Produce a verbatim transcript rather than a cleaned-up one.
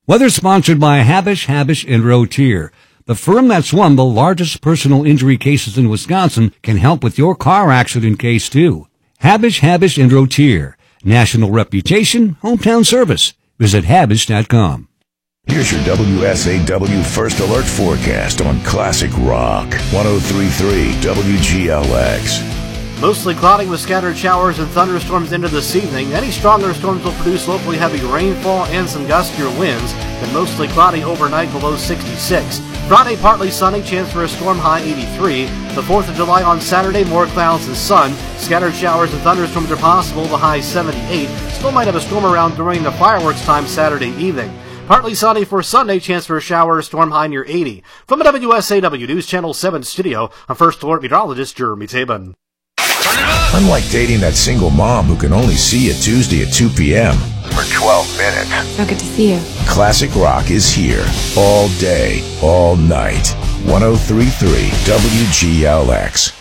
Weather sponsored by Habish, Habish and Rotier. The firm that's won the largest personal injury cases in Wisconsin can help with your car accident case too. Habish, Habish and Rotier. National reputation, hometown service. Visit habish dot com. Here's your W S A W First Alert forecast on Classic Rock. one oh three point three W G L X. Mostly cloudy with scattered showers and thunderstorms into this evening. Any stronger storms will produce locally heavy rainfall and some gustier winds. Then mostly cloudy overnight, below sixty-six. Friday, partly sunny, chance for a storm, high eighty-three. The fourth of July on Saturday, more clouds and sun. Scattered showers and thunderstorms are possible, the high seventy-eight. Still might have a storm around during the fireworks time Saturday evening. Partly sunny for Sunday, chance for a shower, storm high near eighty. From the W S A W News Channel seven studio, I'm First Alert meteorologist Jeremy Tabin. Unlike dating that single mom who can only see you Tuesday at two p.m. for twelve minutes. So good to see you. Classic Rock is here all day, all night. one oh three point three W G L X.